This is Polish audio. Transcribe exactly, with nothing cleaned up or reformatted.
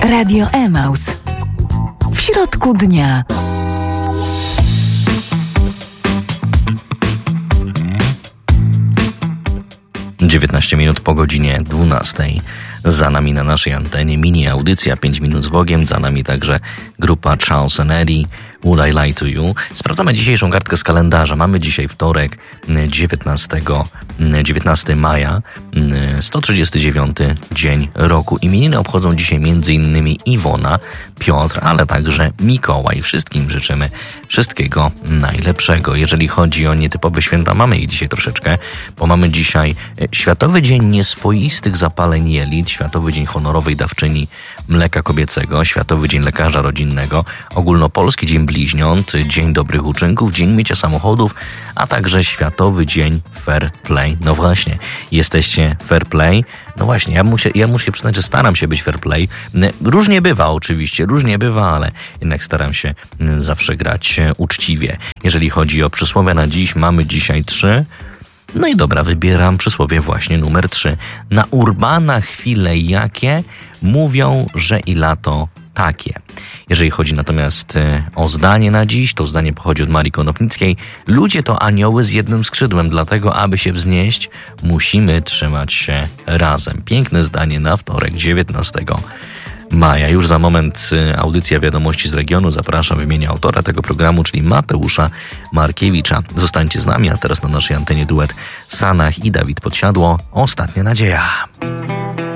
Radio Emaus. W środku dnia. dziewiętnaście minut po godzinie dwunastej. Za nami na naszej antenie mini audycja pięć minut z Bogiem. Za nami także grupa Charles and Eddie, Would I Lie to You. Sprawdzamy dzisiejszą kartkę z kalendarza. Mamy dzisiaj wtorek, dziewiętnastego maja, sto trzydziesty dziewiąty dzień roku. Imieniny obchodzą dzisiaj m.in. Iwona, Piotr, ale także Mikołaj. Wszystkim życzymy wszystkiego najlepszego. Jeżeli chodzi o nietypowe święta, mamy ich dzisiaj troszeczkę, bo mamy dzisiaj Światowy Dzień Nieswoistych Zapaleń Jelit, Światowy Dzień Honorowej Dawczyni Mleka Kobiecego, Światowy Dzień Lekarza Rodzinnego, Ogólnopolski Dzień Bliźniąt, Dzień Dobrych Uczynków, Dzień Mycia Samochodów, a także Światowy Dzień Fair Play. No właśnie, jesteście fair play? No właśnie, ja muszę, ja muszę przyznać, że staram się być fair play. Różnie bywa oczywiście, różnie bywa, ale jednak staram się zawsze grać uczciwie. Jeżeli chodzi o przysłowia na dziś, mamy dzisiaj trzy. No i dobra, wybieram przysłowie właśnie numer trzy. Na urbana chwile jakie mówią, że i lato takie. Jeżeli chodzi natomiast o zdanie na dziś, to zdanie pochodzi od Marii Konopnickiej. Ludzie to anioły z jednym skrzydłem, dlatego aby się wznieść, musimy trzymać się razem. Piękne zdanie na wtorek, dziewiętnastego maja. Już za moment audycja Wiadomości z regionu. Zapraszam w imieniu autora tego programu, czyli Mateusza Markiewicza. Zostańcie z nami, a teraz na naszej antenie duet Sanach i Dawid Podsiadło. Ostatnia nadzieja.